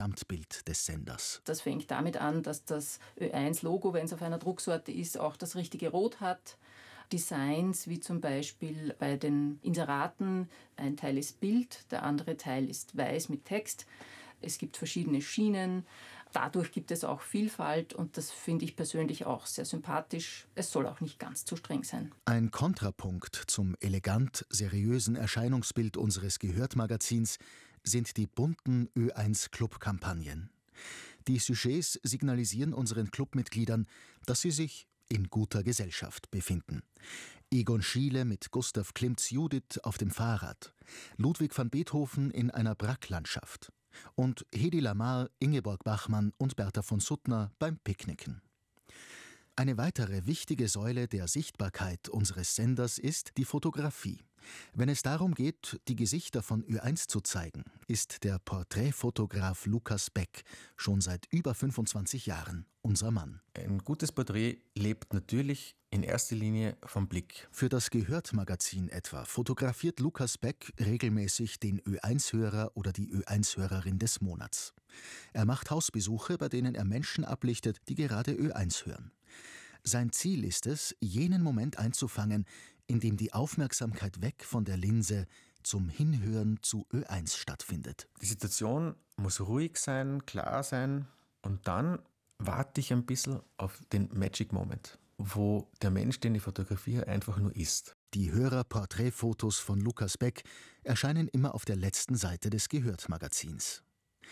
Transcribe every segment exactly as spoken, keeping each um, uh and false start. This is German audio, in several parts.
Gesamtbild des Senders. Das fängt damit an, dass das Ö eins Logo, wenn es auf einer Drucksorte ist, auch das richtige Rot hat. Designs, wie zum Beispiel bei den Inseraten, ein Teil ist Bild, der andere Teil ist weiß mit Text. Es gibt verschiedene Schienen. Dadurch gibt es auch Vielfalt und das finde ich persönlich auch sehr sympathisch. Es soll auch nicht ganz zu streng sein. Ein Kontrapunkt zum elegant seriösen Erscheinungsbild unseres Gehört-Magazins sind die bunten Ö eins Club-Kampagnen. Die Sujets signalisieren unseren Clubmitgliedern, dass sie sich in guter Gesellschaft befinden. Egon Schiele mit Gustav Klimts Judith auf dem Fahrrad, Ludwig van Beethoven in einer Bracklandschaft und Hedi Lamar, Ingeborg Bachmann und Bertha von Suttner beim Picknicken. Eine weitere wichtige Säule der Sichtbarkeit unseres Senders ist die Fotografie. Wenn es darum geht, die Gesichter von Ö eins zu zeigen, ist der Porträtfotograf Lukas Beck schon seit über fünfundzwanzig Jahren unser Mann. Ein gutes Porträt lebt natürlich in erster Linie vom Blick. Für das Gehört-Magazin etwa fotografiert Lukas Beck regelmäßig den Ö eins Hörer oder die Ö eins Hörerin des Monats. Er macht Hausbesuche, bei denen er Menschen ablichtet, die gerade Ö eins hören. Sein Ziel ist es, jenen Moment einzufangen, in dem die Aufmerksamkeit weg von der Linse zum Hinhören zu Ö eins stattfindet. Die Situation muss ruhig sein, klar sein und dann warte ich ein bisschen auf den Magic Moment, wo der Mensch, den ich fotografiere, einfach nur ist. Die Hörerporträtfotos von Lukas Beck erscheinen immer auf der letzten Seite des Gehört-Magazins.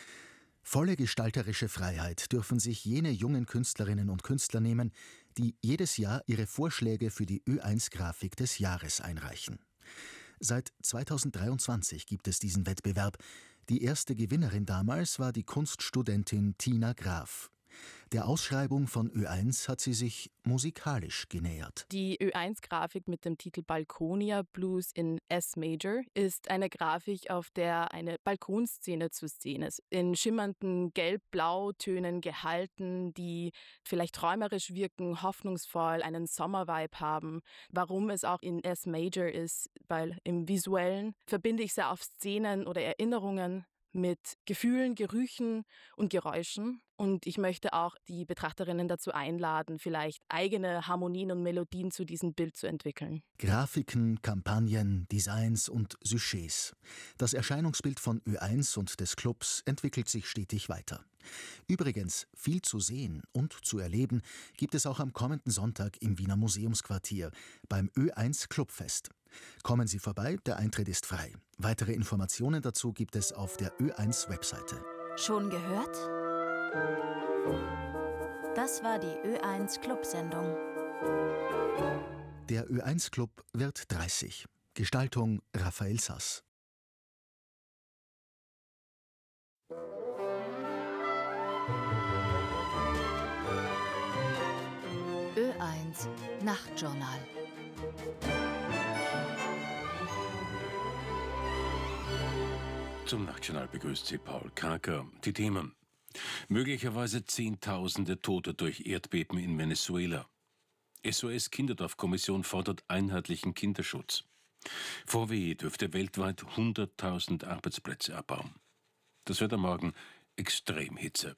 Volle gestalterische Freiheit dürfen sich jene jungen Künstlerinnen und Künstler nehmen, die jedes Jahr ihre Vorschläge für die Ö eins Grafik des Jahres einreichen. Seit zweitausenddreiundzwanzig gibt es diesen Wettbewerb. Die erste Gewinnerin damals war die Kunststudentin Tina Graf. Der Ausschreibung von Ö eins hat sie sich musikalisch genähert. Die Ö eins Grafik mit dem Titel Balkonia Blues in S-Major ist eine Grafik, auf der eine Balkonszene zu sehen ist. In schimmernden Gelb-Blau-Tönen gehalten, die vielleicht träumerisch wirken, hoffnungsvoll, einen Sommervibe haben. Warum es auch in S-Major ist, weil im Visuellen verbinde ich sehr auf Szenen oder Erinnerungen mit Gefühlen, Gerüchen und Geräuschen. Und ich möchte auch die Betrachterinnen dazu einladen, vielleicht eigene Harmonien und Melodien zu diesem Bild zu entwickeln. Grafiken, Kampagnen, Designs und Sujets. Das Erscheinungsbild von Ö eins und des Clubs entwickelt sich stetig weiter. Übrigens, viel zu sehen und zu erleben gibt es auch am kommenden Sonntag im Wiener Museumsquartier beim Ö eins Clubfest. Kommen Sie vorbei, der Eintritt ist frei. Weitere Informationen dazu gibt es auf der Ö eins Webseite. Schon gehört? Das war die Ö eins Club-Sendung. Der Ö eins Club wird dreißig. Gestaltung Raphael Sass. Ö eins Nachtjournal. Zum Nachtjournal begrüßt Sie Paul Karker. Die Themen: möglicherweise Zehntausende Tote durch Erdbeben in Venezuela. S O S-Kinderdorf-Kommission fordert einheitlichen Kinderschutz. V W dürfte weltweit hunderttausend Arbeitsplätze abbauen. Das Wetter morgen: Extremhitze.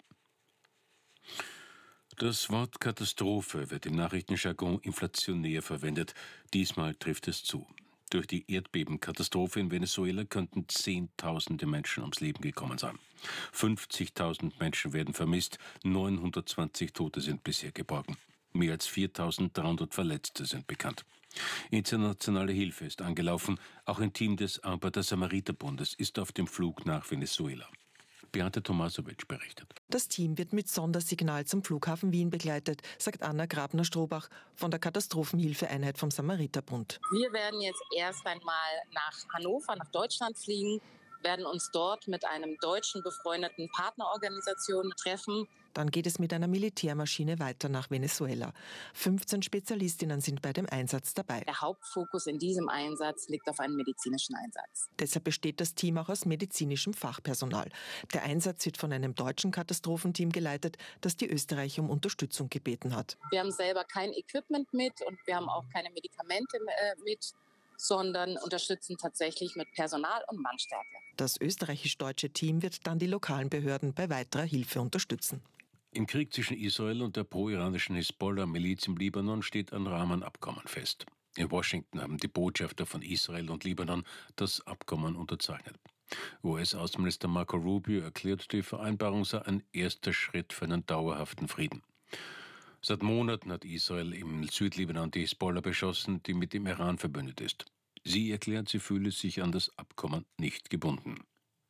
Das Wort Katastrophe wird im Nachrichtenjargon inflationär verwendet. Diesmal trifft es zu. Durch die Erdbebenkatastrophe in Venezuela könnten Zehntausende Menschen ums Leben gekommen sein. fünfzigtausend Menschen werden vermisst, neunhundertzwanzig Tote sind bisher geborgen. Mehr als viertausenddreihundert Verletzte sind bekannt. Internationale Hilfe ist angelaufen. Auch ein Team des Arbeiter-Samariter-Bundes ist auf dem Flug nach Venezuela. Beate Tomasowitsch berichtet. Das Team wird mit Sondersignal zum Flughafen Wien begleitet, sagt Anna Grabner-Strobach von der Katastrophenhilfeeinheit vom Samariterbund. Wir werden jetzt erst einmal nach Hannover, nach Deutschland fliegen, werden uns dort mit einem deutschen befreundeten Partnerorganisation treffen. Dann geht es mit einer Militärmaschine weiter nach Venezuela. fünfzehn Spezialistinnen sind bei dem Einsatz dabei. Der Hauptfokus in diesem Einsatz liegt auf einem medizinischen Einsatz. Deshalb besteht das Team auch aus medizinischem Fachpersonal. Der Einsatz wird von einem deutschen Katastrophenteam geleitet, das die Österreicher um Unterstützung gebeten hat. Wir haben selber kein Equipment mit und wir haben auch keine Medikamente mit, sondern unterstützen tatsächlich mit Personal und Mannstärke. Das österreichisch-deutsche Team wird dann die lokalen Behörden bei weiterer Hilfe unterstützen. Im Krieg zwischen Israel und der pro-iranischen Hisbollah-Miliz im Libanon steht ein Rahmenabkommen fest. In Washington haben die Botschafter von Israel und Libanon das Abkommen unterzeichnet. U S-Außenminister Marco Rubio erklärt, die Vereinbarung sei ein erster Schritt für einen dauerhaften Frieden. Seit Monaten hat Israel im Südlibanon die Hisbollah beschossen, die mit dem Iran verbündet ist. Sie erklärt, sie fühle sich an das Abkommen nicht gebunden.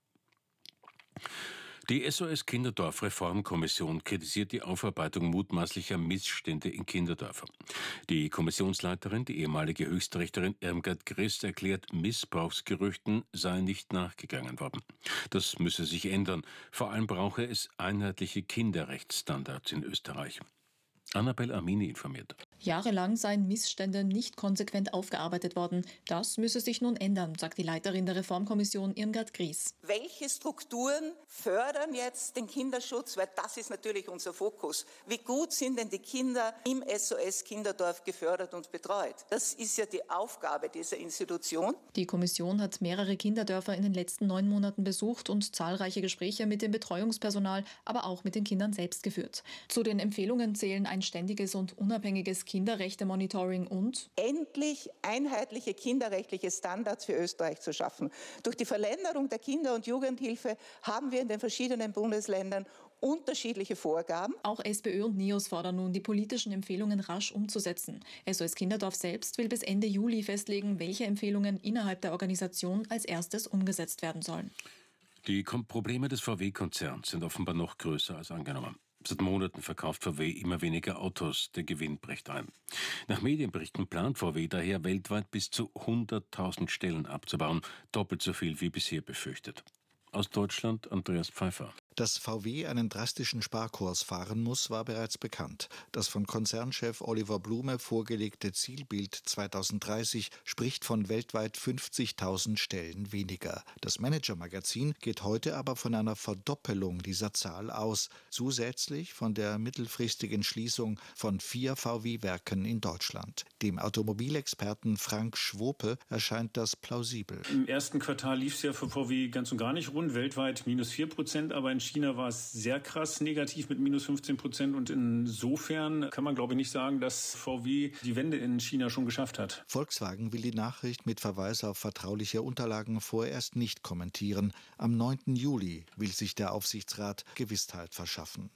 Die S O S-Kinderdorf-Reformkommission kritisiert die Aufarbeitung mutmaßlicher Missstände in Kinderdörfern. Die Kommissionsleiterin, die ehemalige Höchstrichterin Irmgard Griss, erklärt, Missbrauchsgerüchten seien nicht nachgegangen worden. Das müsse sich ändern. Vor allem brauche es einheitliche Kinderrechtsstandards in Österreich. Annabel Amini informiert. Jahrelang seien Missstände nicht konsequent aufgearbeitet worden. Das müsse sich nun ändern, sagt die Leiterin der Reformkommission Irmgard Griess. Welche Strukturen fördern jetzt den Kinderschutz? Weil das ist natürlich unser Fokus. Wie gut sind denn die Kinder im S O S Kinderdorf gefördert und betreut? Das ist ja die Aufgabe dieser Institution. Die Kommission hat mehrere Kinderdörfer in den letzten neun Monaten besucht und zahlreiche Gespräche mit dem Betreuungspersonal, aber auch mit den Kindern selbst geführt. Zu den Empfehlungen zählen ein ständiges und unabhängiges Kinderrechte-Monitoring und endlich einheitliche kinderrechtliche Standards für Österreich zu schaffen. Durch die Verländerung der Kinder- und Jugendhilfe haben wir in den verschiedenen Bundesländern unterschiedliche Vorgaben. Auch SPÖ und NIOS fordern nun, die politischen Empfehlungen rasch umzusetzen. S O S Kinderdorf selbst will bis Ende Juli festlegen, welche Empfehlungen innerhalb der Organisation als erstes umgesetzt werden sollen. Die Probleme des V W-Konzerns sind offenbar noch größer als angenommen. Seit Monaten verkauft V W immer weniger Autos, der Gewinn bricht ein. Nach Medienberichten plant V W daher weltweit bis zu hunderttausend Stellen abzubauen, doppelt so viel wie bisher befürchtet. Aus Deutschland Andreas Pfeiffer. Dass V W einen drastischen Sparkurs fahren muss, war bereits bekannt. Das von Konzernchef Oliver Blume vorgelegte Zielbild zweitausenddreißig spricht von weltweit fünfzigtausend Stellen weniger. Das Manager-Magazin geht heute aber von einer Verdoppelung dieser Zahl aus, zusätzlich von der mittelfristigen Schließung von vier V W-Werken in Deutschland. Dem Automobilexperten Frank Schwope erscheint das plausibel. Im ersten Quartal lief es ja für V W ganz und gar nicht rund, weltweit minus vier Prozent, aber in China war es sehr krass negativ mit minus fünfzehn Prozent und insofern kann man, glaube ich, nicht sagen, dass V W die Wende in China schon geschafft hat. Volkswagen will die Nachricht mit Verweis auf vertrauliche Unterlagen vorerst nicht kommentieren. Am neunten Juli will sich der Aufsichtsrat Gewissheit verschaffen.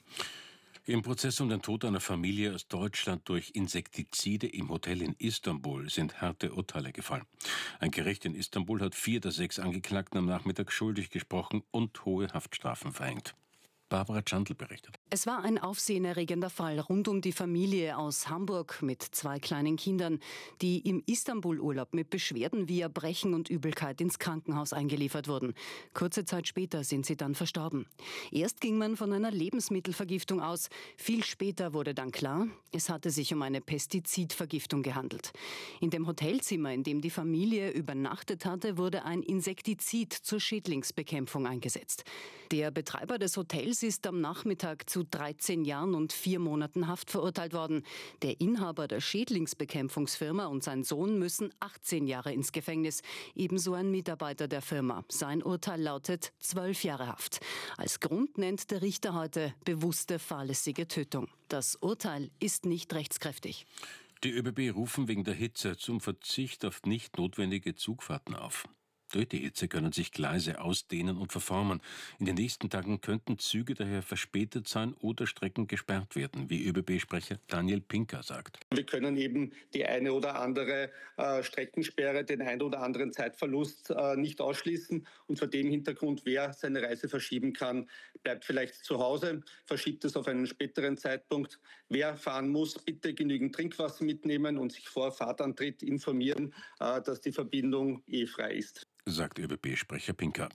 Im Prozess um den Tod einer Familie aus Deutschland durch Insektizide im Hotel in Istanbul sind harte Urteile gefallen. Ein Gericht in Istanbul hat vier der sechs Angeklagten am Nachmittag schuldig gesprochen und hohe Haftstrafen verhängt. Barbara Tschandl berichtet. Es war ein aufsehenerregender Fall rund um die Familie aus Hamburg mit zwei kleinen Kindern, die im Istanbul-Urlaub mit Beschwerden wie Erbrechen und Übelkeit ins Krankenhaus eingeliefert wurden. Kurze Zeit später sind sie dann verstorben. Erst ging man von einer Lebensmittelvergiftung aus. Viel später wurde dann klar, es hatte sich um eine Pestizidvergiftung gehandelt. In dem Hotelzimmer, in dem die Familie übernachtet hatte, wurde ein Insektizid zur Schädlingsbekämpfung eingesetzt. Der Betreiber des Hotels ist am Nachmittag zu dreizehn Jahren und vier Monaten Haft verurteilt worden. Der Inhaber der Schädlingsbekämpfungsfirma und sein Sohn müssen achtzehn Jahre ins Gefängnis. Ebenso ein Mitarbeiter der Firma. Sein Urteil lautet zwölf Jahre Haft. Als Grund nennt der Richter heute bewusste fahrlässige Tötung. Das Urteil ist nicht rechtskräftig. Die ÖBB rufen wegen der Hitze zum Verzicht auf nicht notwendige Zugfahrten auf. Durch die Hitze können sich Gleise ausdehnen und verformen. In den nächsten Tagen könnten Züge daher verspätet sein oder Strecken gesperrt werden, wie ÖBB-Sprecher Daniel Pinker sagt. Wir können eben die eine oder andere äh, Streckensperre, den einen oder anderen Zeitverlust äh, nicht ausschließen. Und vor dem Hintergrund, wer seine Reise verschieben kann, bleibt vielleicht zu Hause, verschiebt es auf einen späteren Zeitpunkt. Wer fahren muss, bitte genügend Trinkwasser mitnehmen und sich vor Fahrtantritt informieren, äh, dass die Verbindung eh frei ist, sagt ÖBB-Sprecher Pinker.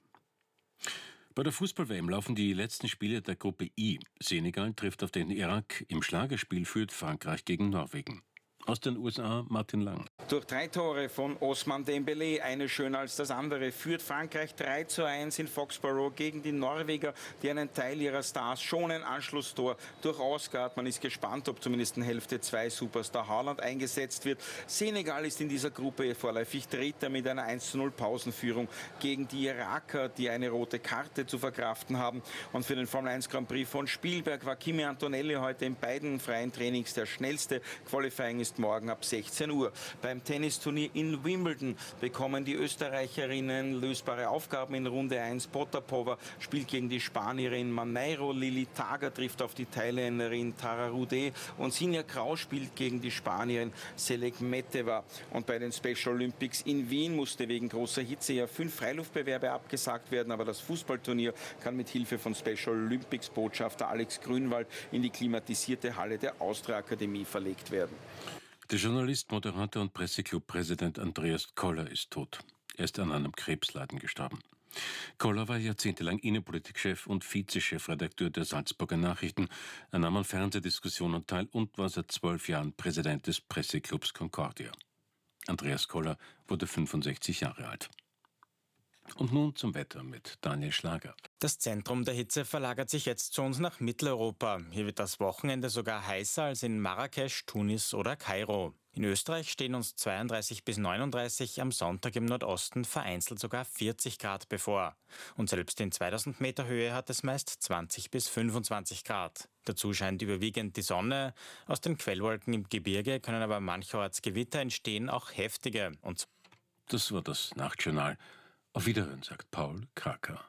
Bei der Fußball-W M laufen die letzten Spiele der Gruppe I. Senegal trifft auf den Irak. Im Schlagerspiel führt Frankreich gegen Norwegen. Aus den U S A Martin Lang. Durch drei Tore von Ousmane Dembélé, eine schöner als das andere, führt Frankreich drei zu eins in Foxborough gegen die Norweger, die einen Teil ihrer Stars schon ein Anschlusstor durch Oscar. Man ist gespannt, ob zumindest in Hälfte zwei Superstar Haaland eingesetzt wird. Senegal ist in dieser Gruppe vorläufig Dritter mit einer eins zu null Pausenführung gegen die Iraker, die eine rote Karte zu verkraften haben. Und für den Formel eins Grand Prix von Spielberg war Kimi Antonelli heute in beiden freien Trainings der schnellste. Qualifying ist morgen ab sechzehn Uhr. Beim Tennisturnier in Wimbledon bekommen die Österreicherinnen lösbare Aufgaben in Runde eins. Potapova spielt gegen die Spanierin Maneiro, Lili Tager trifft auf die Thailänderin Tara Rude und Sinja Grau spielt gegen die Spanierin Selek Meteva. Und bei den Special Olympics in Wien musste wegen großer Hitze ja fünf Freiluftbewerbe abgesagt werden, aber das Fußballturnier kann mit Hilfe von Special Olympics Botschafter Alex Grünwald in die klimatisierte Halle der Austria Akademie verlegt werden. Der Journalist, Moderator und Presseclub-Präsident Andreas Koller ist tot. Er ist an einem Krebsleiden gestorben. Koller war jahrzehntelang Innenpolitikchef und Vize-Chefredakteur der Salzburger Nachrichten. Er nahm an Fernsehdiskussionen teil und war seit zwölf Jahren Präsident des Presseclubs Concordia. Andreas Koller wurde fünfundsechzig Jahre alt. Und nun zum Wetter mit Daniel Schlager. Das Zentrum der Hitze verlagert sich jetzt zu uns nach Mitteleuropa. Hier wird das Wochenende sogar heißer als in Marrakesch, Tunis oder Kairo. In Österreich stehen uns zweiunddreißig bis neununddreißig, am Sonntag im Nordosten vereinzelt sogar vierzig Grad bevor. Und selbst in zweitausend Meter Höhe hat es meist zwanzig bis fünfundzwanzig Grad. Dazu scheint überwiegend die Sonne. Aus den Quellwolken im Gebirge können aber mancherorts Gewitter entstehen, auch heftige. Und das war das Nachtjournal. Auf Wiederhören, sagt Paul Kraker.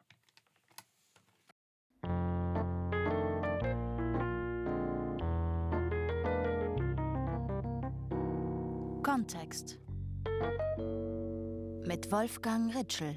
Kontext mit Wolfgang Ritschl.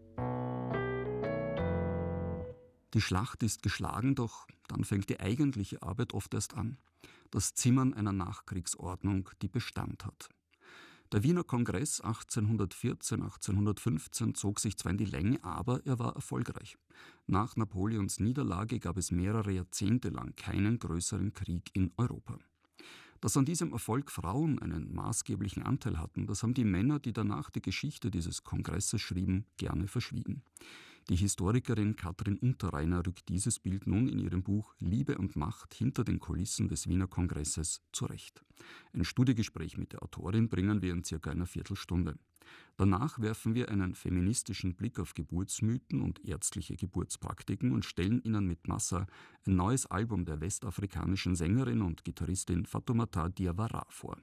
Die Schlacht ist geschlagen, doch dann fängt die eigentliche Arbeit oft erst an. Das Zimmern einer Nachkriegsordnung, die Bestand hat. Der Wiener Kongress achtzehnhundertvierzehn, achtzehnhundertfünfzehn zog sich zwar in die Länge, aber er war erfolgreich. Nach Napoleons Niederlage gab es mehrere Jahrzehnte lang keinen größeren Krieg in Europa. Dass an diesem Erfolg Frauen einen maßgeblichen Anteil hatten, das haben die Männer, die danach die Geschichte dieses Kongresses schrieben, gerne verschwiegen. Die Historikerin Katrin Unterreiner rückt dieses Bild nun in ihrem Buch »Liebe und Macht hinter den Kulissen des Wiener Kongresses« zurecht. Ein Studiegespräch mit der Autorin bringen wir in circa einer Viertelstunde. Danach werfen wir einen feministischen Blick auf Geburtsmythen und ärztliche Geburtspraktiken und stellen Ihnen mit Massa ein neues Album der westafrikanischen Sängerin und Gitarristin Fatoumata Diawara vor.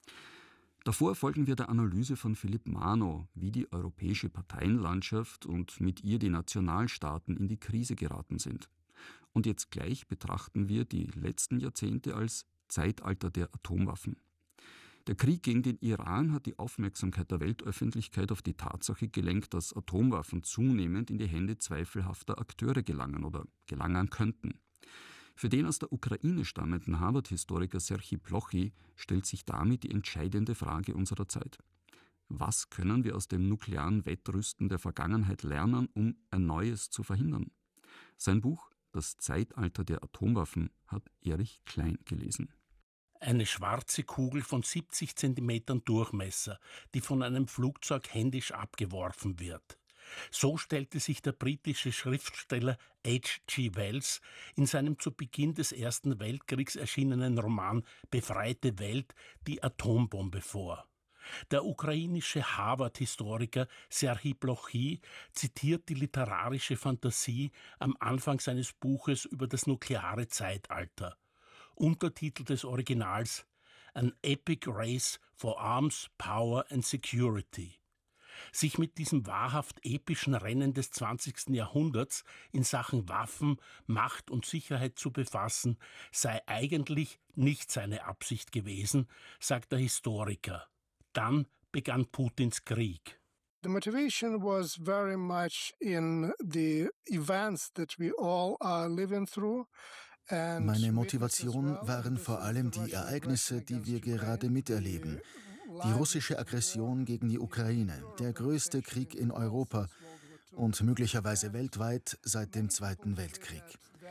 Davor folgen wir der Analyse von Philipp Mano, wie die europäische Parteienlandschaft und mit ihr die Nationalstaaten in die Krise geraten sind. Und jetzt gleich betrachten wir die letzten Jahrzehnte als Zeitalter der Atomwaffen. Der Krieg gegen den Iran hat die Aufmerksamkeit der Weltöffentlichkeit auf die Tatsache gelenkt, dass Atomwaffen zunehmend in die Hände zweifelhafter Akteure gelangen oder gelangen könnten. Für den aus der Ukraine stammenden Harvard-Historiker Serhij Plochy stellt sich damit die entscheidende Frage unserer Zeit. Was können wir aus dem nuklearen Wettrüsten der Vergangenheit lernen, um ein neues zu verhindern? Sein Buch »Das Zeitalter der Atomwaffen« hat Erich Klein gelesen. Eine schwarze Kugel von siebzig Zentimetern Durchmesser, die von einem Flugzeug händisch abgeworfen wird. So stellte sich der britische Schriftsteller H G Wells in seinem zu Beginn des Ersten Weltkriegs erschienenen Roman »Befreite Welt« die Atombombe vor. Der ukrainische Harvard-Historiker Serhij Plochy zitiert die literarische Fantasie am Anfang seines Buches über das nukleare Zeitalter. Untertitel des Originals »An Epic Race for Arms, Power and Security«. Sich mit diesem wahrhaft epischen Rennen des zwanzigsten Jahrhunderts in Sachen Waffen, Macht und Sicherheit zu befassen, sei eigentlich nicht seine Absicht gewesen, sagt der Historiker. Dann begann Putins Krieg. The motivation was very much in the events that we all are living through. Meine Motivation waren vor allem die Ereignisse, die wir gerade miterleben. Die russische Aggression gegen die Ukraine, der größte Krieg in Europa und möglicherweise weltweit seit dem Zweiten Weltkrieg.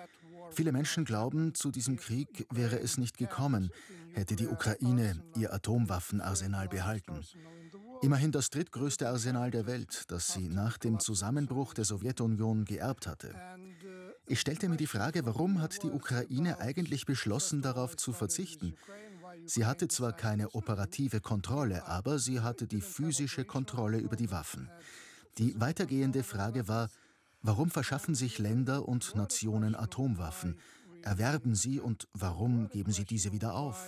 Viele Menschen glauben, zu diesem Krieg wäre es nicht gekommen, hätte die Ukraine ihr Atomwaffenarsenal behalten. Immerhin das drittgrößte Arsenal der Welt, das sie nach dem Zusammenbruch der Sowjetunion geerbt hatte. Ich stellte mir die Frage, warum hat die Ukraine eigentlich beschlossen, darauf zu verzichten? Sie hatte zwar keine operative Kontrolle, aber sie hatte die physische Kontrolle über die Waffen. Die weitergehende Frage war, warum verschaffen sich Länder und Nationen Atomwaffen? Erwerben sie und warum geben sie diese wieder auf?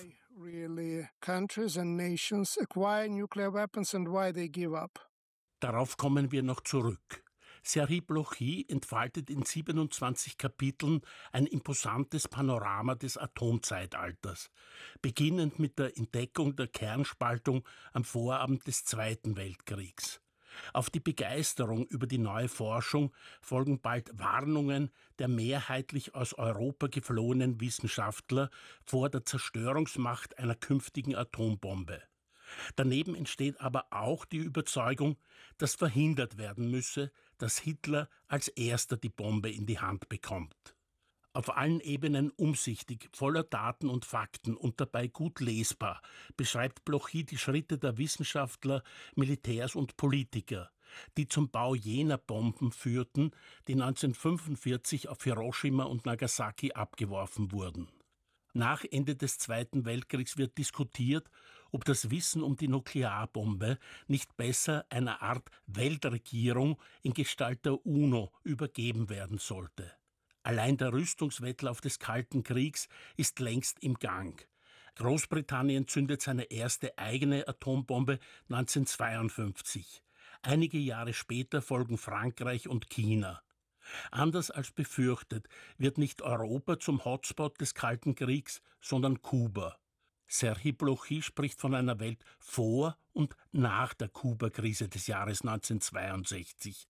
Darauf kommen wir noch zurück. Serhii Blochy entfaltet in siebenundzwanzig Kapiteln ein imposantes Panorama des Atomzeitalters, beginnend mit der Entdeckung der Kernspaltung am Vorabend des Zweiten Weltkriegs. Auf die Begeisterung über die neue Forschung folgen bald Warnungen der mehrheitlich aus Europa geflohenen Wissenschaftler vor der Zerstörungsmacht einer künftigen Atombombe. Daneben entsteht aber auch die Überzeugung, dass verhindert werden müsse, dass Hitler als erster die Bombe in die Hand bekommt. Auf allen Ebenen umsichtig, voller Daten und Fakten und dabei gut lesbar, beschreibt Blochy die Schritte der Wissenschaftler, Militärs und Politiker, die zum Bau jener Bomben führten, die neunzehnhundertfünfundvierzig auf Hiroshima und Nagasaki abgeworfen wurden. Nach Ende des Zweiten Weltkriegs wird diskutiert, ob das Wissen um die Nuklearbombe nicht besser einer Art Weltregierung in Gestalt der UNO übergeben werden sollte. Allein der Rüstungswettlauf des Kalten Kriegs ist längst im Gang. Großbritannien zündet seine erste eigene Atombombe neunzehnhundertzweiundfünfzig. Einige Jahre später folgen Frankreich und China. Anders als befürchtet wird nicht Europa zum Hotspot des Kalten Kriegs, sondern Kuba. Serhii Blochy spricht von einer Welt vor und nach der Kuba-Krise des Jahres neunzehnhundertzweiundsechzig.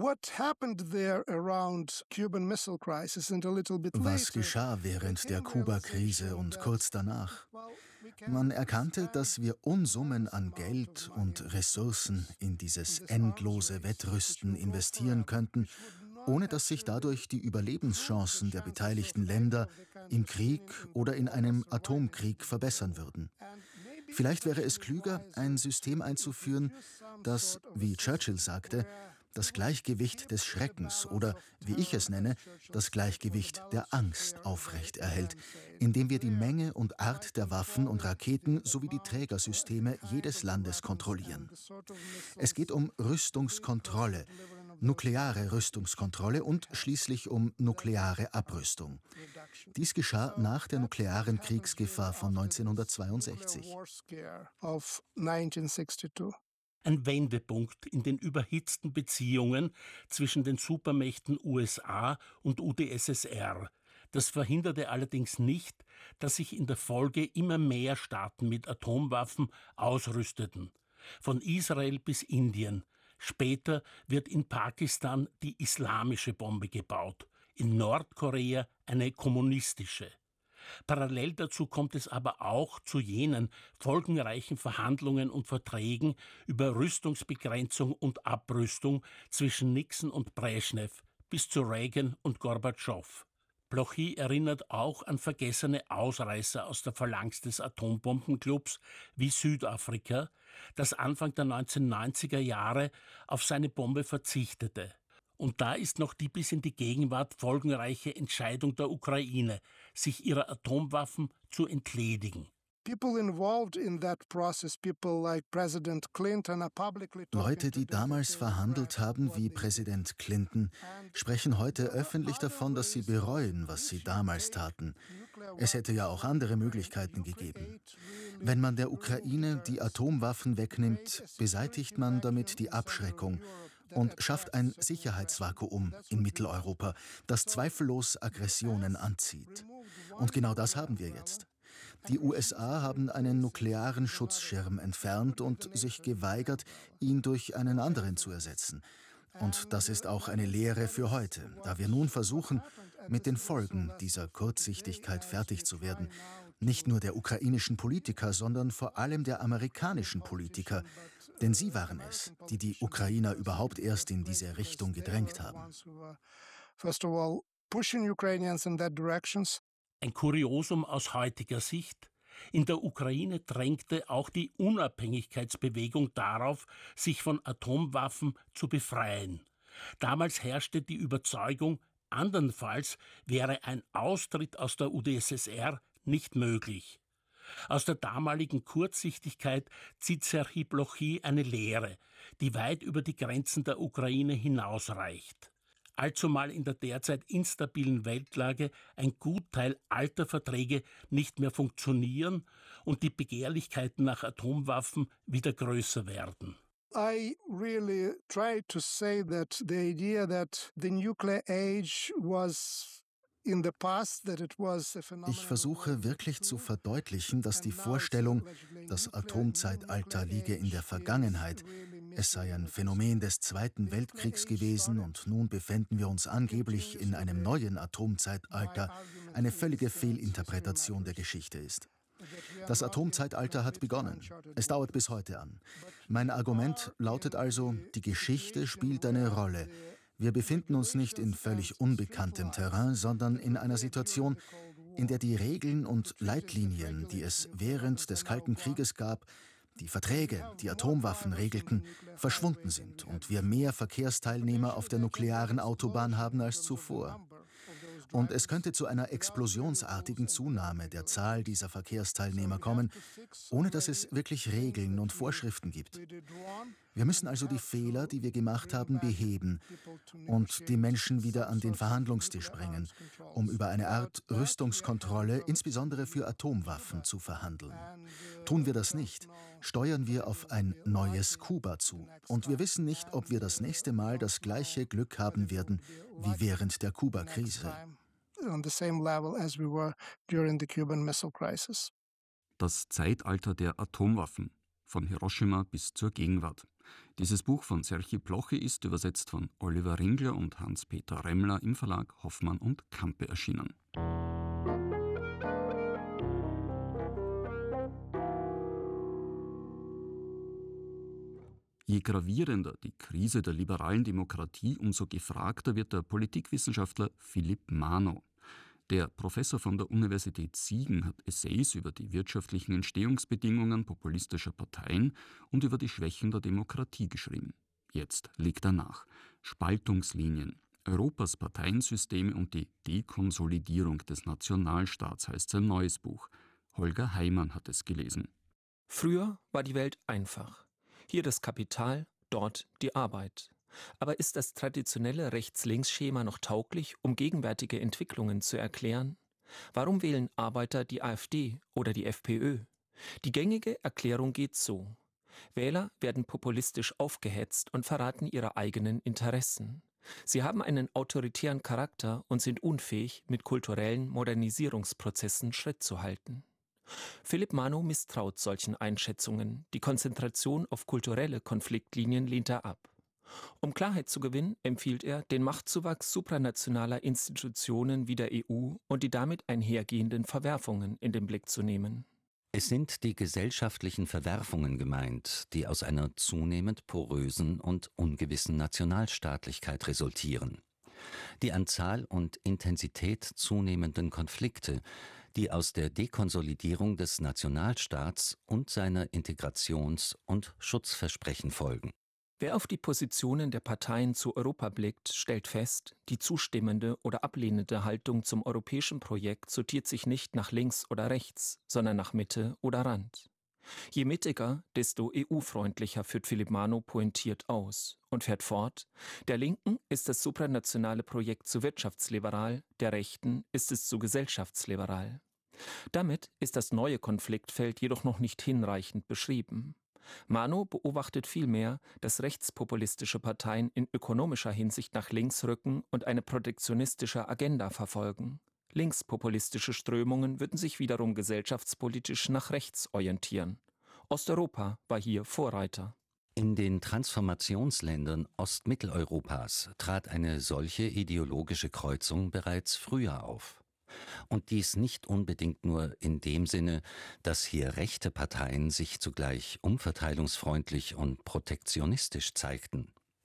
Was geschah während der Kuba-Krise und kurz danach? Man erkannte, dass wir Unsummen an Geld und Ressourcen in dieses endlose Wettrüsten investieren könnten, ohne dass sich dadurch die Überlebenschancen der beteiligten Länder im Krieg oder in einem Atomkrieg verbessern würden. Vielleicht wäre es klüger, ein System einzuführen, das, wie Churchill sagte, das Gleichgewicht des Schreckens oder, wie ich es nenne, das Gleichgewicht der Angst aufrecht erhält, indem wir die Menge und Art der Waffen und Raketen sowie die Trägersysteme jedes Landes kontrollieren. Es geht um Rüstungskontrolle, nukleare Rüstungskontrolle und schließlich um nukleare Abrüstung. Dies geschah nach der nuklearen Kriegsgefahr von neunzehnhundertzweiundsechzig. Ein Wendepunkt in den überhitzten Beziehungen zwischen den Supermächten U S A und U d S S R. Das verhinderte allerdings nicht, dass sich in der Folge immer mehr Staaten mit Atomwaffen ausrüsteten. Von Israel bis Indien. Später wird in Pakistan die islamische Bombe gebaut, in Nordkorea eine kommunistische. Parallel dazu kommt es aber auch zu jenen folgenreichen Verhandlungen und Verträgen über Rüstungsbegrenzung und Abrüstung zwischen Nixon und Brezhnev bis zu Reagan und Gorbatschow. Blochy erinnert auch an vergessene Ausreißer aus der Phalanx des Atombombenclubs wie Südafrika, das Anfang der neunzehnhundertneunziger Jahre auf seine Bombe verzichtete. Und da ist noch die bis in die Gegenwart folgenreiche Entscheidung der Ukraine, sich ihrer Atomwaffen zu entledigen. Leute, die damals verhandelt haben, wie Präsident Clinton, sprechen heute öffentlich davon, dass sie bereuen, was sie damals taten. Es hätte ja auch andere Möglichkeiten gegeben. Wenn man der Ukraine die Atomwaffen wegnimmt, beseitigt man damit die Abschreckung und schafft ein Sicherheitsvakuum in Mitteleuropa, das zweifellos Aggressionen anzieht. Und genau das haben wir jetzt. Die U S A haben einen nuklearen Schutzschirm entfernt und sich geweigert, ihn durch einen anderen zu ersetzen. Und das ist auch eine Lehre für heute, da wir nun versuchen, mit den Folgen dieser Kurzsichtigkeit fertig zu werden. Nicht nur der ukrainischen Politiker, sondern vor allem der amerikanischen Politiker. Denn sie waren es, die die Ukrainer überhaupt erst in diese Richtung gedrängt haben. pushing Ukrainians in that directions. Ein Kuriosum aus heutiger Sicht: In der Ukraine drängte auch die Unabhängigkeitsbewegung darauf, sich von Atomwaffen zu befreien. Damals herrschte die Überzeugung, andernfalls wäre ein Austritt aus der U d S S R nicht möglich. Aus der damaligen Kurzsichtigkeit zieht Serhij Blochy eine Lehre, die weit über die Grenzen der Ukraine hinausreicht. Allzumal in der derzeit instabilen Weltlage ein Gutteil alter Verträge nicht mehr funktionieren und die Begehrlichkeiten nach Atomwaffen wieder größer werden. I really try to say that the idea that the nuclear age was Ich versuche wirklich zu verdeutlichen, dass die Vorstellung, das Atomzeitalter liege in der Vergangenheit, es sei ein Phänomen des Zweiten Weltkriegs gewesen und nun befänden wir uns angeblich in einem neuen Atomzeitalter, eine völlige Fehlinterpretation der Geschichte ist. Das Atomzeitalter hat begonnen. Es dauert bis heute an. Mein Argument lautet also, die Geschichte spielt eine Rolle. Wir befinden uns nicht in völlig unbekanntem Terrain, sondern in einer Situation, in der die Regeln und Leitlinien, die es während des Kalten Krieges gab, die Verträge, die Atomwaffen regelten, verschwunden sind und wir mehr Verkehrsteilnehmer auf der nuklearen Autobahn haben als zuvor. Und es könnte zu einer explosionsartigen Zunahme der Zahl dieser Verkehrsteilnehmer kommen, ohne dass es wirklich Regeln und Vorschriften gibt. Wir müssen also die Fehler, die wir gemacht haben, beheben und die Menschen wieder an den Verhandlungstisch bringen, um über eine Art Rüstungskontrolle, insbesondere für Atomwaffen, zu verhandeln. Tun wir das nicht, steuern wir auf ein neues Kuba zu. Und wir wissen nicht, ob wir das nächste Mal das gleiche Glück haben werden wie während der Kuba-Krise. Das Zeitalter der Atomwaffen, von Hiroshima bis zur Gegenwart. Dieses Buch von Serhij Blochy ist übersetzt von Oliver Ringler und Hans-Peter Remmler im Verlag Hoffmann und Campe erschienen. Je gravierender die Krise der liberalen Demokratie, umso gefragter wird der Politikwissenschaftler Philipp Manow. Der Professor von der Universität Siegen hat Essays über die wirtschaftlichen Entstehungsbedingungen populistischer Parteien und über die Schwächen der Demokratie geschrieben. Jetzt legt er nach. Spaltungslinien, Europas Parteiensysteme und die Dekonsolidierung des Nationalstaats heißt sein neues Buch. Holger Heimann hat es gelesen. Früher war die Welt einfach. Hier das Kapital, dort die Arbeit. Aber ist das traditionelle Rechts-Links-Schema noch tauglich, um gegenwärtige Entwicklungen zu erklären? Warum wählen Arbeiter die AfD oder die FPÖ? Die gängige Erklärung geht so: Wähler werden populistisch aufgehetzt und verraten ihre eigenen Interessen. Sie haben einen autoritären Charakter und sind unfähig, mit kulturellen Modernisierungsprozessen Schritt zu halten. Philipp Manow misstraut solchen Einschätzungen. Die Konzentration auf kulturelle Konfliktlinien lehnt er ab. Um Klarheit zu gewinnen, empfiehlt er, den Machtzuwachs supranationaler Institutionen wie der E U und die damit einhergehenden Verwerfungen in den Blick zu nehmen. Es sind die gesellschaftlichen Verwerfungen gemeint, die aus einer zunehmend porösen und ungewissen Nationalstaatlichkeit resultieren. Die an Zahl und Intensität zunehmenden Konflikte, die aus der Dekonsolidierung des Nationalstaats und seiner Integrations- und Schutzversprechen folgen. Wer auf die Positionen der Parteien zu Europa blickt, stellt fest, die zustimmende oder ablehnende Haltung zum europäischen Projekt sortiert sich nicht nach links oder rechts, sondern nach Mitte oder Rand. Je mittiger, desto E U-freundlicher, führt Philipp Manow pointiert aus und fährt fort: Der Linken ist das supranationale Projekt zu wirtschaftsliberal, der Rechten ist es zu gesellschaftsliberal. Damit ist das neue Konfliktfeld jedoch noch nicht hinreichend beschrieben. Manow beobachtet vielmehr, dass rechtspopulistische Parteien in ökonomischer Hinsicht nach links rücken und eine protektionistische Agenda verfolgen. Linkspopulistische Strömungen würden sich wiederum gesellschaftspolitisch nach rechts orientieren. Osteuropa war hier Vorreiter. In den Transformationsländern Ostmitteleuropas trat eine solche ideologische Kreuzung bereits früher auf. Und dies nicht unbedingt nur in dem Sinne, dass hier rechte Parteien sich zugleich umverteilungsfreundlich und protektionistisch zeigten.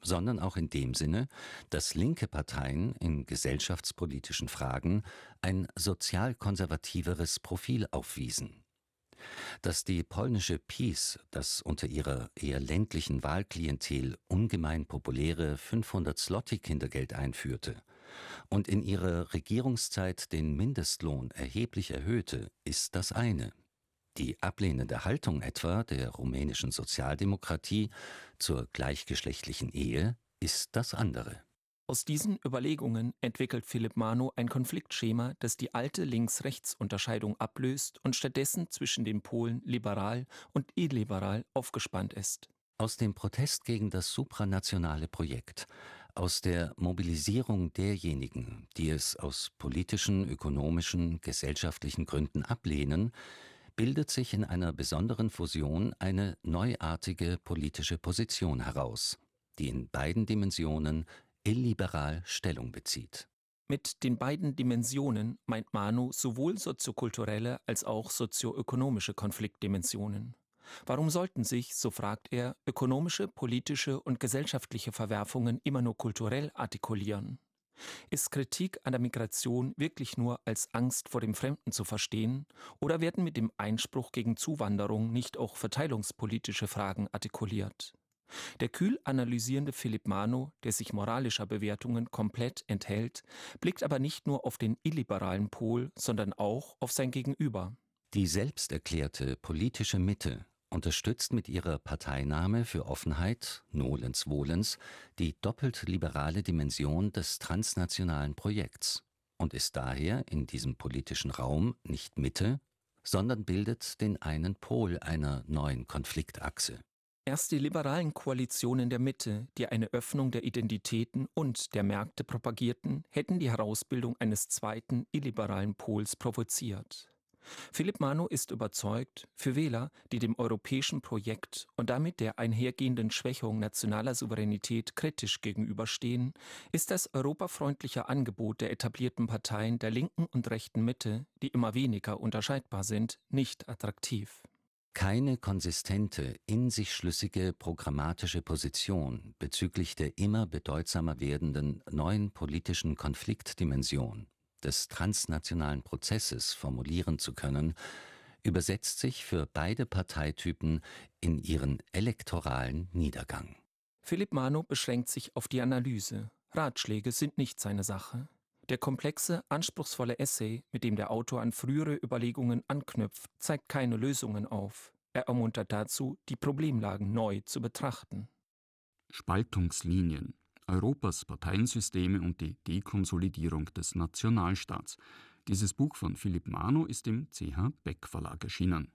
sondern auch in dem Sinne, dass linke Parteien in gesellschaftspolitischen Fragen ein sozialkonservativeres Profil aufwiesen. Dass die polnische PiS das unter ihrer eher ländlichen Wahlklientel ungemein populäre fünfhundert Zloty Kindergeld einführte und in ihrer Regierungszeit den Mindestlohn erheblich erhöhte, ist das eine. Die ablehnende Haltung etwa der rumänischen Sozialdemokratie zur gleichgeschlechtlichen Ehe ist das andere. Aus diesen Überlegungen entwickelt Philipp Mano ein Konfliktschema, das die alte Links-Rechts-Unterscheidung ablöst und stattdessen zwischen den Polen liberal und illiberal aufgespannt ist. Aus dem Protest gegen das supranationale Projekt, aus der Mobilisierung derjenigen, die es aus politischen, ökonomischen, gesellschaftlichen Gründen ablehnen, bildet sich in einer besonderen Fusion eine neuartige politische Position heraus, die in beiden Dimensionen illiberal Stellung bezieht. Mit den beiden Dimensionen meint Mano sowohl soziokulturelle als auch sozioökonomische Konfliktdimensionen. Warum sollten sich, so fragt er, ökonomische, politische und gesellschaftliche Verwerfungen immer nur kulturell artikulieren? Ist Kritik an der Migration wirklich nur als Angst vor dem Fremden zu verstehen, oder werden mit dem Einspruch gegen Zuwanderung nicht auch verteilungspolitische Fragen artikuliert? Der kühl analysierende Philipp Mano, der sich moralischer Bewertungen komplett enthält, blickt aber nicht nur auf den illiberalen Pol, sondern auch auf sein Gegenüber. Die selbsterklärte politische Mitte unterstützt mit ihrer Parteinahme für Offenheit, nolens volens, die doppelt liberale Dimension des transnationalen Projekts und ist daher in diesem politischen Raum nicht Mitte, sondern bildet den einen Pol einer neuen Konfliktachse. Erst die liberalen Koalitionen der Mitte, die eine Öffnung der Identitäten und der Märkte propagierten, hätten die Herausbildung eines zweiten illiberalen Pols provoziert. Philipp Mano ist überzeugt, für Wähler, die dem europäischen Projekt und damit der einhergehenden Schwächung nationaler Souveränität kritisch gegenüberstehen, ist das europafreundliche Angebot der etablierten Parteien der linken und rechten Mitte, die immer weniger unterscheidbar sind, nicht attraktiv. Keine konsistente, in sich schlüssige programmatische Position bezüglich der immer bedeutsamer werdenden neuen politischen Konfliktdimension des transnationalen Prozesses formulieren zu können, übersetzt sich für beide Parteitypen in ihren elektoralen Niedergang. Philipp Mano beschränkt sich auf die Analyse. Ratschläge sind nicht seine Sache. Der komplexe, anspruchsvolle Essay, mit dem der Autor an frühere Überlegungen anknüpft, zeigt keine Lösungen auf. Er ermuntert dazu, die Problemlagen neu zu betrachten. Spaltungslinien, Europas Parteiensysteme und die Dekonsolidierung des Nationalstaats. Dieses Buch von Philipp Mano ist im C H Beck Verlag erschienen.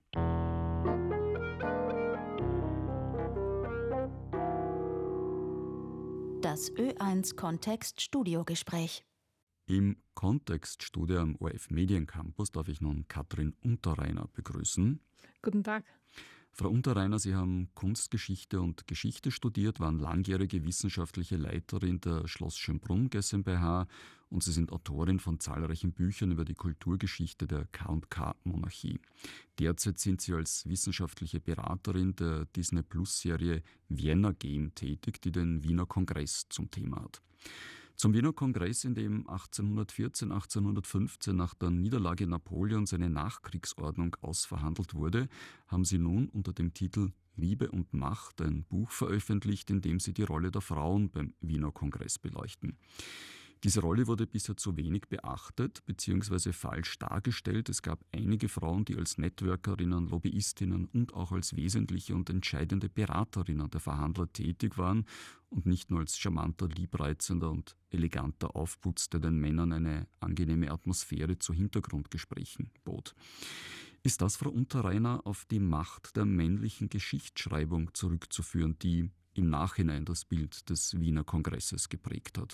Das Ö eins Kontext Studiogespräch. Im Kontextstudio am O R F Mediencampus darf ich nun Katrin Unterreiner begrüßen. Guten Tag. Frau Unterreiner, Sie haben Kunstgeschichte und Geschichte studiert, waren langjährige wissenschaftliche Leiterin der Schloss Schönbrunn GmbH und Sie sind Autorin von zahlreichen Büchern über die Kulturgeschichte der K und K-Monarchie. Derzeit sind Sie als wissenschaftliche Beraterin der Disney-Plus-Serie Vienna Game tätig, die den Wiener Kongress zum Thema hat. Zum Wiener Kongress, in dem achtzehnhundertvierzehn, achtzehnhundertfünfzehn nach der Niederlage Napoleons eine Nachkriegsordnung ausverhandelt wurde, haben Sie nun unter dem Titel Liebe und Macht ein Buch veröffentlicht, in dem Sie die Rolle der Frauen beim Wiener Kongress beleuchten. Diese Rolle wurde bisher zu wenig beachtet bzw. falsch dargestellt. Es gab einige Frauen, die als Networkerinnen, Lobbyistinnen und auch als wesentliche und entscheidende Beraterinnen der Verhandler tätig waren und nicht nur als charmanter, liebreizender und eleganter Aufputz, der den Männern eine angenehme Atmosphäre zu Hintergrundgesprächen bot. Ist das, Frau Unterreiner, auf die Macht der männlichen Geschichtsschreibung zurückzuführen, die im Nachhinein das Bild des Wiener Kongresses geprägt hat?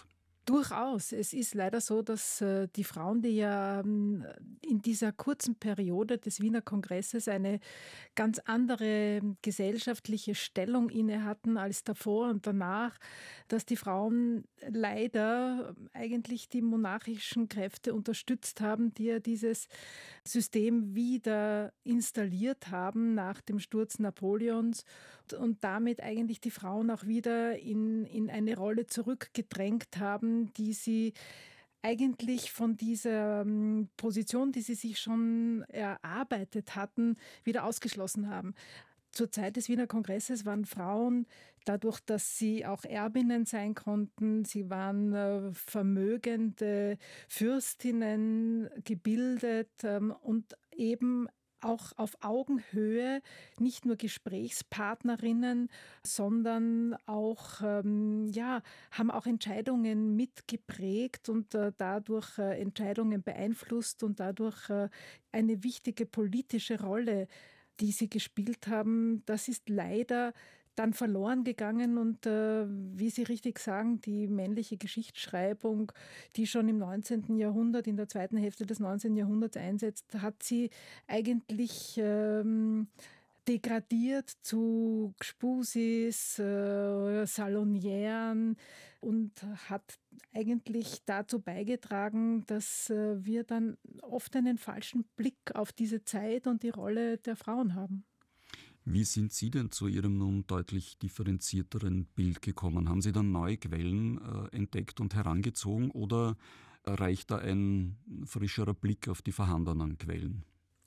Durchaus. Es ist leider so, dass äh, die Frauen, die ja ähm, in dieser kurzen Periode des Wiener Kongresses eine ganz andere gesellschaftliche Stellung inne hatten als davor und danach, dass die Frauen leider eigentlich die monarchischen Kräfte unterstützt haben, die ja dieses System wieder installiert haben nach dem Sturz Napoleons und damit eigentlich die Frauen auch wieder in, in eine Rolle zurückgedrängt haben, die sie eigentlich von dieser Position, die sie sich schon erarbeitet hatten, wieder ausgeschlossen haben. Zur Zeit des Wiener Kongresses waren Frauen, dadurch, dass sie auch Erbinnen sein konnten, sie waren äh, vermögende Fürstinnen, gebildet ähm, und eben auch auf Augenhöhe, nicht nur Gesprächspartnerinnen, sondern auch, ähm, ja, haben auch Entscheidungen mitgeprägt und äh, dadurch äh, Entscheidungen beeinflusst und dadurch äh, eine wichtige politische Rolle, die sie gespielt haben. Das ist leider dann verloren gegangen und äh, wie Sie richtig sagen, die männliche Geschichtsschreibung, die schon im neunzehnten Jahrhundert, in der zweiten Hälfte des neunzehnten Jahrhunderts einsetzt, hat sie eigentlich ähm, degradiert zu Gspusis, äh, Salonieren und hat eigentlich dazu beigetragen, dass äh, wir dann oft einen falschen Blick auf diese Zeit und die Rolle der Frauen haben. Wie sind Sie denn zu Ihrem nun deutlich differenzierteren Bild gekommen? Haben Sie dann neue Quellen äh, entdeckt und herangezogen oder reicht da ein frischerer Blick auf die vorhandenen Quellen?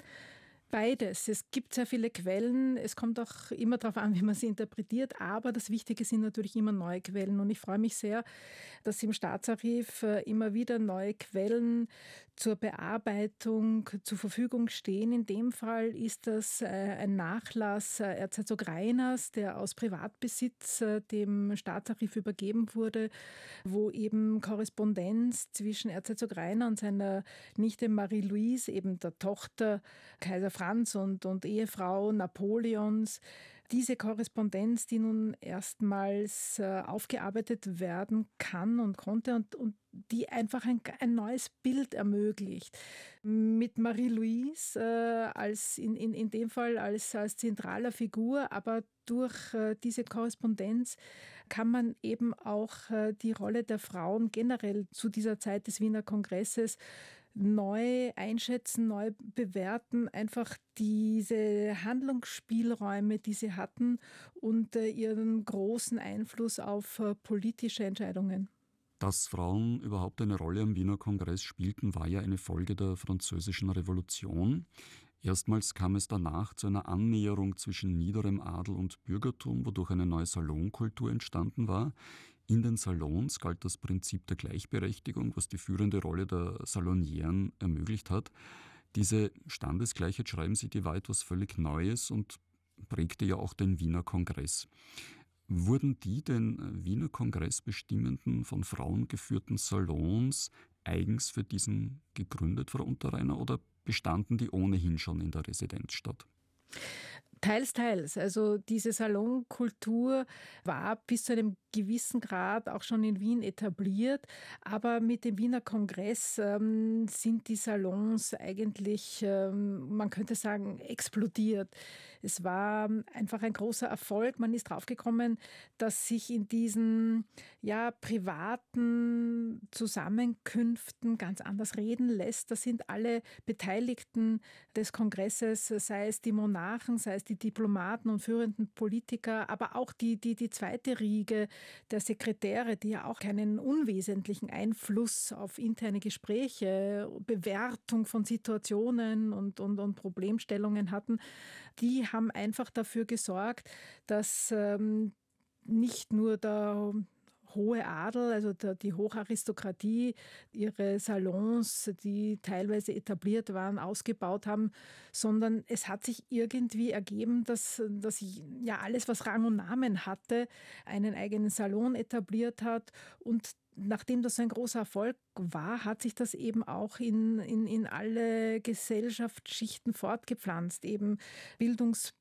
Beides. Es gibt sehr viele Quellen. Es kommt auch immer darauf an, wie man sie interpretiert. Aber das Wichtige sind natürlich immer neue Quellen. Und ich freue mich sehr, dass im Staatsarchiv immer wieder neue Quellen zur Bearbeitung zur Verfügung stehen. In dem Fall ist das ein Nachlass Erzherzog Rainers, der aus Privatbesitz dem Staatsarchiv übergeben wurde, wo eben Korrespondenz zwischen Erzherzog Rainer und seiner Nichte Marie-Louise, eben der Tochter Kaiser Franz und, und Ehefrau Napoleons, diese Korrespondenz, die nun erstmals äh, aufgearbeitet werden kann und konnte und, und die einfach ein, ein neues Bild ermöglicht. Mit Marie-Louise äh, als in, in, in dem Fall als, als zentraler Figur, aber durch äh, diese Korrespondenz kann man eben auch äh, die Rolle der Frauen generell zu dieser Zeit des Wiener Kongresses neu einschätzen, neu bewerten, einfach diese Handlungsspielräume, die sie hatten und äh, ihren großen Einfluss auf äh, politische Entscheidungen. Dass Frauen überhaupt eine Rolle am Wiener Kongress spielten, war ja eine Folge der Französischen Revolution. Erstmals kam es danach zu einer Annäherung zwischen niederem Adel und Bürgertum, wodurch eine neue Salonkultur entstanden war. In den Salons galt das Prinzip der Gleichberechtigung, was die führende Rolle der Salonieren ermöglicht hat. Diese Standesgleichheit, schreiben Sie, die war etwas völlig Neues und prägte ja auch den Wiener Kongress. Wurden die den Wiener Kongress bestimmenden, von Frauen geführten Salons eigens für diesen gegründet, Frau Unterreiner, oder bestanden die ohnehin schon in der Residenzstadt? Teils, teils. Also diese Salonkultur war bis zu einem gewissen Grad auch schon in Wien etabliert, aber mit dem Wiener Kongress ähm, sind die Salons eigentlich, ähm, man könnte sagen, explodiert. Es war einfach ein großer Erfolg. Man ist draufgekommen, dass sich in diesen ja, privaten Zusammenkünften ganz anders reden lässt. Das sind alle Beteiligten des Kongresses, sei es die Monarchen, sei es die Diplomaten und führenden Politiker, aber auch die, die, die zweite Riege der Sekretäre, die ja auch keinen unwesentlichen Einfluss auf interne Gespräche, Bewertung von Situationen und, und, und Problemstellungen hatten, die haben einfach dafür gesorgt, dass ähm, nicht nur der hohe Adel, also der, die Hocharistokratie, ihre Salons, die teilweise etabliert waren, ausgebaut haben, sondern es hat sich irgendwie ergeben, dass, dass ja alles, was Rang und Namen hatte, einen eigenen Salon etabliert hat. Und nachdem das so ein großer Erfolg war, hat sich das eben auch in, in, in alle Gesellschaftsschichten fortgepflanzt. Eben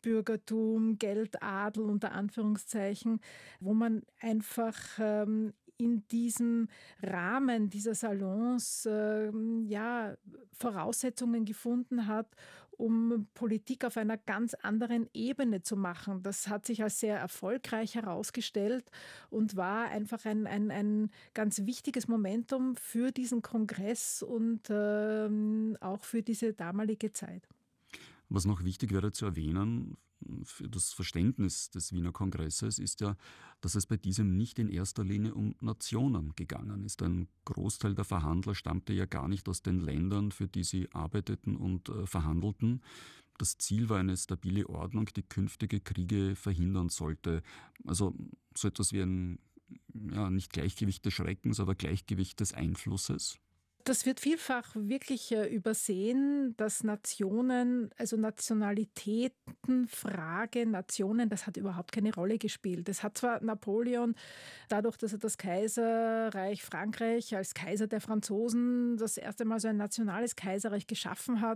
Bildungsbürgertum, Geldadel unter Anführungszeichen, wo man einfach ähm, in diesem Rahmen dieser Salons äh, ja, Voraussetzungen gefunden hat, um Politik auf einer ganz anderen Ebene zu machen. Das hat sich als sehr erfolgreich herausgestellt und war einfach ein, ein, ein ganz wichtiges Momentum für diesen Kongress und äh, auch für diese damalige Zeit. Was noch wichtig wäre zu erwähnen, für das Verständnis des Wiener Kongresses ist ja, dass es bei diesem nicht in erster Linie um Nationen gegangen ist. Ein Großteil der Verhandler stammte ja gar nicht aus den Ländern, für die sie arbeiteten und äh, verhandelten. Das Ziel war eine stabile Ordnung, die künftige Kriege verhindern sollte. Also so etwas wie ein ja, nicht Gleichgewicht des Schreckens, aber Gleichgewicht des Einflusses. Das wird vielfach wirklich äh, übersehen, dass Nationen, also Nationalitätenfrage, Nationen, das hat überhaupt keine Rolle gespielt. Das hat zwar Napoleon, dadurch, dass er das Kaiserreich Frankreich als Kaiser der Franzosen das erste Mal so ein nationales Kaiserreich geschaffen hat,